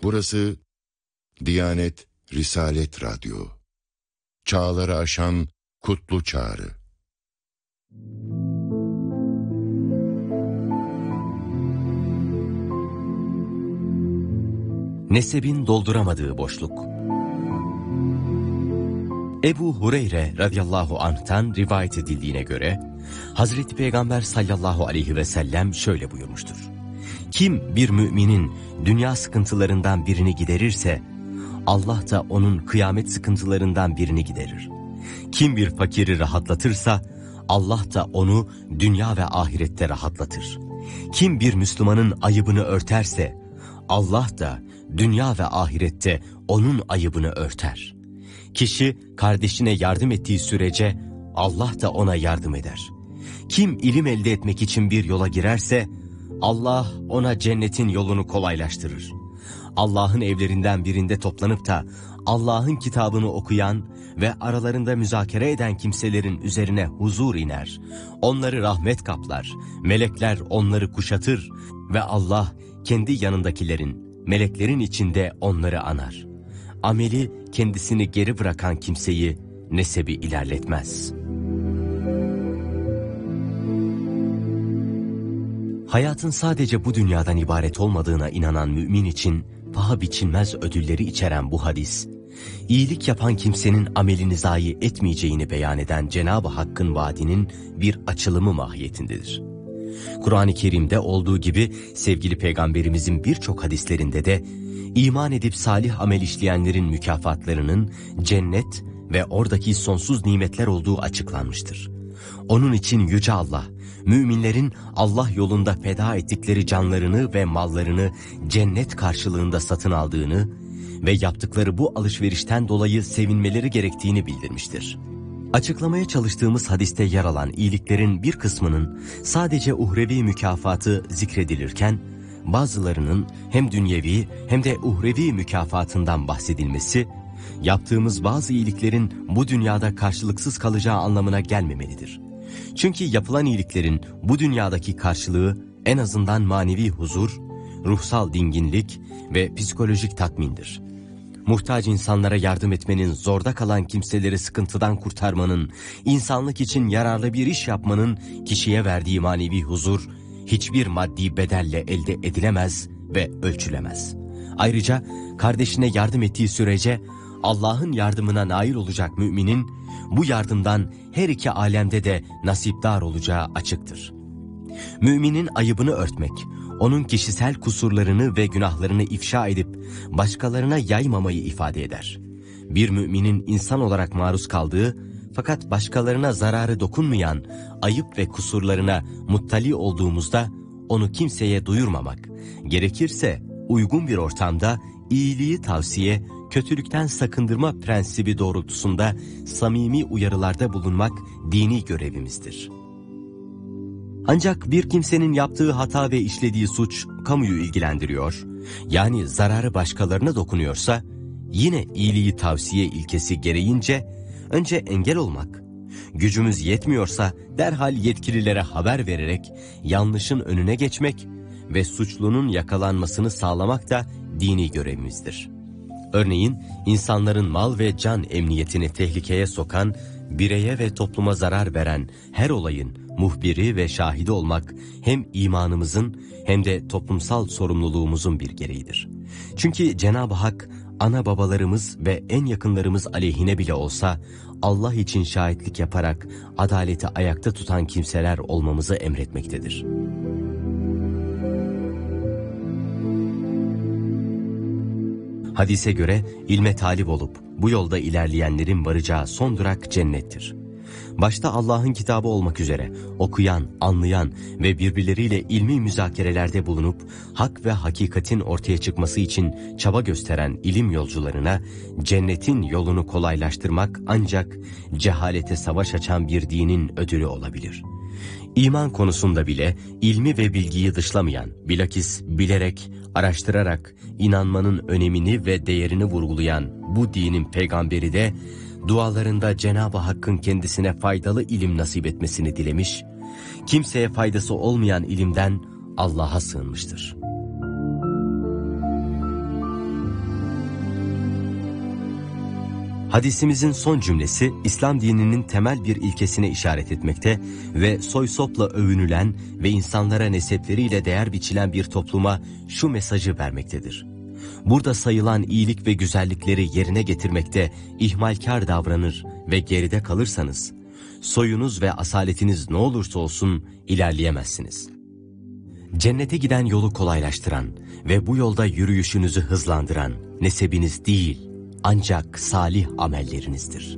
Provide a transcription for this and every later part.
Burası Diyanet Risalet Radyo. Çağları aşan kutlu çağrı. Nesebin dolduramadığı boşluk. Ebu Hureyre radıyallahu anh'tan rivayet edildiğine göre Hazreti Peygamber sallallahu aleyhi ve sellem şöyle buyurmuştur: Kim bir müminin dünya sıkıntılarından birini giderirse Allah da onun kıyamet sıkıntılarından birini giderir. Kim bir fakiri rahatlatırsa Allah da onu dünya ve ahirette rahatlatır. Kim bir Müslümanın ayıbını örterse Allah da dünya ve ahirette onun ayıbını örter. Kişi kardeşine yardım ettiği sürece Allah da ona yardım eder. Kim ilim elde etmek için bir yola girerse Allah ona cennetin yolunu kolaylaştırır. Allah'ın evlerinden birinde toplanıp da Allah'ın kitabını okuyan ve aralarında müzakere eden kimselerin üzerine huzur iner. Onları rahmet kaplar, melekler onları kuşatır ve Allah kendi yanındakilerin, meleklerin içinde onları anar. Ameli kendisini geri bırakan kimseyi nesebi ilerletmez. Hayatın sadece bu dünyadan ibaret olmadığına inanan mümin için paha biçilmez ödülleri içeren bu hadis, iyilik yapan kimsenin amelini zayi etmeyeceğini beyan eden Cenab-ı Hakk'ın vaadinin bir açılımı mahiyetindedir. Kur'an-ı Kerim'de olduğu gibi sevgili Peygamberimizin birçok hadislerinde de iman edip salih amel işleyenlerin mükafatlarının cennet ve oradaki sonsuz nimetler olduğu açıklanmıştır. Onun için Yüce Allah, müminlerin Allah yolunda feda ettikleri canlarını ve mallarını cennet karşılığında satın aldığını ve yaptıkları bu alışverişten dolayı sevinmeleri gerektiğini bildirmiştir. Açıklamaya çalıştığımız hadiste yer alan iyiliklerin bir kısmının sadece uhrevi mükafatı zikredilirken, bazılarının hem dünyevi hem de uhrevi mükafatından bahsedilmesi, yaptığımız bazı iyiliklerin bu dünyada karşılıksız kalacağı anlamına gelmemelidir. Çünkü yapılan iyiliklerin bu dünyadaki karşılığı en azından manevi huzur, ruhsal dinginlik ve psikolojik tatmindir. Muhtaç insanlara yardım etmenin, zorda kalan kimseleri sıkıntıdan kurtarmanın, insanlık için yararlı bir iş yapmanın kişiye verdiği manevi huzur, hiçbir maddi bedelle elde edilemez ve ölçülemez. Ayrıca kardeşine yardım ettiği sürece Allah'ın yardımına nail olacak müminin bu yardımdan her iki alemde de nasipdar olacağı açıktır. Müminin ayıbını örtmek, onun kişisel kusurlarını ve günahlarını ifşa edip başkalarına yaymamayı ifade eder. Bir müminin insan olarak maruz kaldığı fakat başkalarına zararı dokunmayan ayıp ve kusurlarına muttali olduğumuzda onu kimseye duyurmamak, gerekirse uygun bir ortamda iyiliği tavsiye, kötülükten sakındırma prensibi doğrultusunda samimi uyarılarda bulunmak dini görevimizdir. Ancak bir kimsenin yaptığı hata ve işlediği suç kamuyu ilgilendiriyor, yani zararı başkalarına dokunuyorsa, yine iyiliği tavsiye ilkesi gereğince önce engel olmak, gücümüz yetmiyorsa derhal yetkililere haber vererek yanlışın önüne geçmek ve suçlunun yakalanmasını sağlamak da dini görevimizdir. Örneğin insanların mal ve can emniyetini tehlikeye sokan, bireye ve topluma zarar veren her olayın muhbiri ve şahidi olmak hem imanımızın hem de toplumsal sorumluluğumuzun bir gereğidir. Çünkü Cenab-ı Hak ana babalarımız ve en yakınlarımız aleyhine bile olsa Allah için şahitlik yaparak adaleti ayakta tutan kimseler olmamızı emretmektedir. Hadise göre ilme talip olup bu yolda ilerleyenlerin varacağı son durak cennettir. Başta Allah'ın kitabı olmak üzere okuyan, anlayan ve birbirleriyle ilmi müzakerelerde bulunup hak ve hakikatin ortaya çıkması için çaba gösteren ilim yolcularına cennetin yolunu kolaylaştırmak ancak cehalete savaş açan bir dinin ödülü olabilir. İman konusunda bile ilmi ve bilgiyi dışlamayan, bilakis bilerek, araştırarak inanmanın önemini ve değerini vurgulayan bu dinin peygamberi de dualarında Cenab-ı Hakk'ın kendisine faydalı ilim nasip etmesini dilemiş, kimseye faydası olmayan ilimden Allah'a sığınmıştır. Hadisimizin son cümlesi İslam dininin temel bir ilkesine işaret etmekte ve soy sopla övünülen ve insanlara nesepleriyle değer biçilen bir topluma şu mesajı vermektedir. Burada sayılan iyilik ve güzellikleri yerine getirmekte ihmalkar davranır ve geride kalırsanız, soyunuz ve asaletiniz ne olursa olsun ilerleyemezsiniz. Cennete giden yolu kolaylaştıran ve bu yolda yürüyüşünüzü hızlandıran nesebiniz değil, ancak salih amellerinizdir.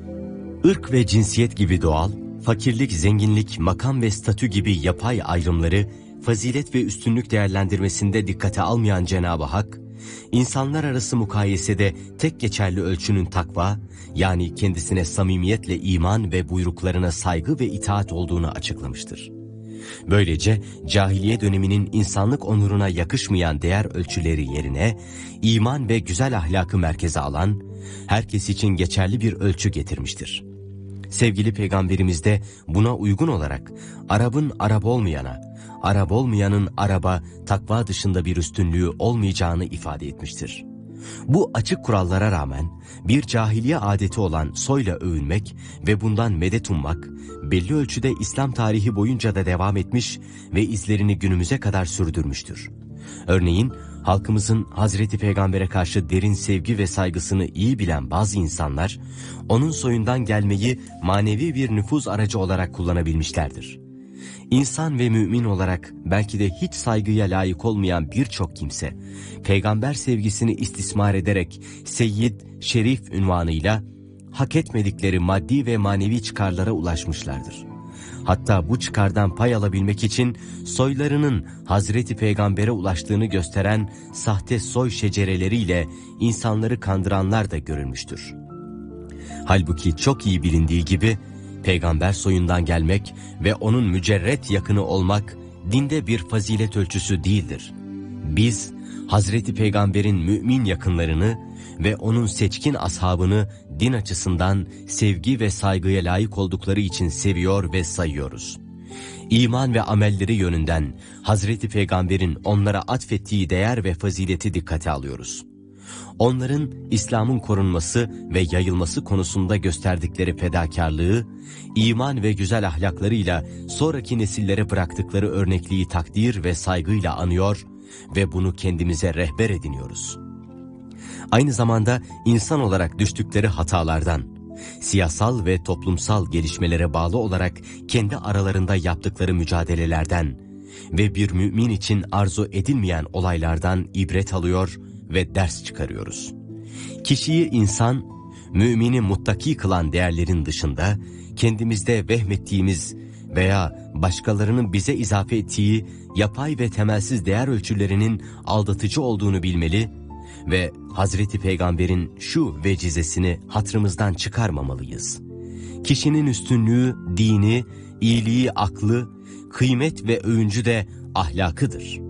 Irk ve cinsiyet gibi doğal, fakirlik, zenginlik, makam ve statü gibi yapay ayrımları fazilet ve üstünlük değerlendirmesinde dikkate almayan Cenab-ı Hak, insanlar arası mukayesede tek geçerli ölçünün takva, yani kendisine samimiyetle iman ve buyruklarına saygı ve itaat olduğunu açıklamıştır. Böylece cahiliye döneminin insanlık onuruna yakışmayan değer ölçüleri yerine iman ve güzel ahlakı merkeze alan, herkes için geçerli bir ölçü getirmiştir. Sevgili Peygamberimiz de buna uygun olarak Arap'ın Arap olmayana, Arap olmayanın Arap'a takva dışında bir üstünlüğü olmayacağını ifade etmiştir. Bu açık kurallara rağmen bir cahiliye adeti olan soyla övünmek ve bundan medet ummak belli ölçüde İslam tarihi boyunca da devam etmiş ve izlerini günümüze kadar sürdürmüştür. Örneğin halkımızın Hazreti Peygamber'e karşı derin sevgi ve saygısını iyi bilen bazı insanlar, onun soyundan gelmeyi manevi bir nüfuz aracı olarak kullanabilmişlerdir. İnsan ve mümin olarak belki de hiç saygıya layık olmayan birçok kimse, peygamber sevgisini istismar ederek Seyyid, Şerif unvanıyla hak etmedikleri maddi ve manevi çıkarlara ulaşmışlardır. Hatta bu çıkardan pay alabilmek için soylarının Hazreti Peygamber'e ulaştığını gösteren sahte soy şecereleriyle insanları kandıranlar da görülmüştür. Halbuki çok iyi bilindiği gibi, peygamber soyundan gelmek ve onun mücerret yakını olmak dinde bir fazilet ölçüsü değildir. Biz Hazreti Peygamber'in mümin yakınlarını ve onun seçkin ashabını din açısından sevgi ve saygıya layık oldukları için seviyor ve sayıyoruz. İman ve amelleri yönünden Hazreti Peygamber'in onlara atfettiği değer ve fazileti dikkate alıyoruz. Onların İslam'ın korunması ve yayılması konusunda gösterdikleri fedakarlığı, iman ve güzel ahlaklarıyla sonraki nesillere bıraktıkları örnekliği takdir ve saygıyla anıyor ve bunu kendimize rehber ediniyoruz. Aynı zamanda insan olarak düştükleri hatalardan, siyasal ve toplumsal gelişmelere bağlı olarak kendi aralarında yaptıkları mücadelelerden ve bir mümin için arzu edilmeyen olaylardan ibret alıyor ve ders çıkarıyoruz. Kişiyi insan, mümini muttaki kılan değerlerin dışında kendimizde vehmettiğimiz veya başkalarının bize izafe ettiği yapay ve temelsiz değer ölçülerinin aldatıcı olduğunu bilmeli ve Hazreti Peygamber'in şu vecizesini hatırımızdan çıkarmamalıyız. Kişinin üstünlüğü, dini, iyiliği, aklı, kıymet ve övüncü de ahlakıdır.